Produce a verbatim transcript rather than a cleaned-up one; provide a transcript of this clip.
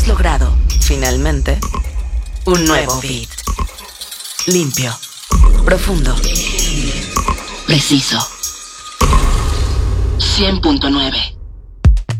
Hemos logrado, finalmente, un nuevo beat. Limpio, profundo, preciso. cien punto nueve